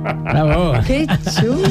Bravo. ¡Qué chulo!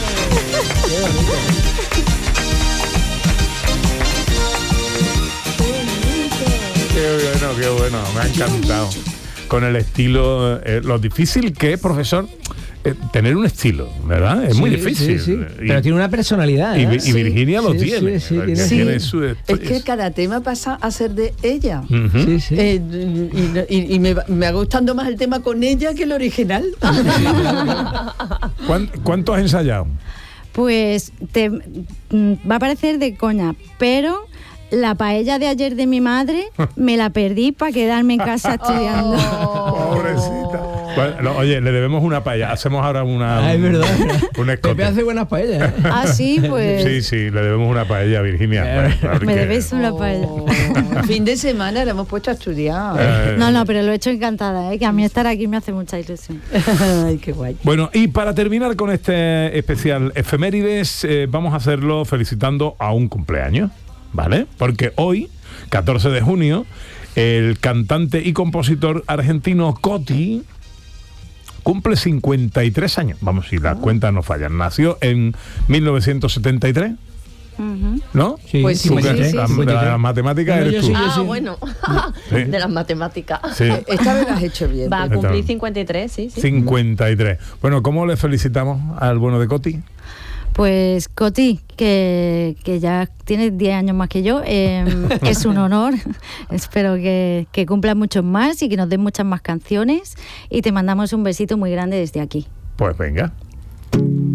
Qué bueno, me ha encantado. Con el estilo, lo difícil que es, profesor, tener un estilo, ¿verdad? Es muy difícil. Sí. Pero tiene una personalidad. Y Virginia lo tiene. Tiene su Es que cada tema pasa a ser de ella. Uh-huh. Sí. Y me va gustando más el tema con ella que el original. ¿Cuánto has ensayado? Pues te va a parecer de coña, pero la paella de ayer de mi madre me la perdí para quedarme en casa estudiando. Pobrecita. Bueno, oye, le debemos una paella. Hacemos ahora un verdad. escote. Pepe hace buenas paellas. Ah, sí, pues. Sí, le debemos una paella a Virginia. Me debéis una paella. Fin de semana la hemos puesto a estudiar. No, pero lo he hecho encantada, que a mí estar aquí me hace mucha ilusión. Ay, qué guay. Bueno, y para terminar con este especial efemérides, vamos a hacerlo felicitando a un cumpleaños, ¿vale? Porque hoy, 14 de junio, el cantante y compositor argentino Coti cumple 53 años. Vamos, si las cuentas no fallan. Nació en 1973. ¿No? Sí, pues ¿Tú qué? sí. De las matemáticas eres tú. Bueno, Sí. de las matemáticas. Sí. Esta vez lo has hecho bien. Va a cumplir 53, sí. 53. Bueno, ¿cómo le felicitamos al bueno de Coti? Pues Coti, que ya tiene 10 años más que yo, es un honor. Espero que cumpla muchos más y que nos den muchas más canciones. Y te mandamos un besito muy grande desde aquí. Pues venga.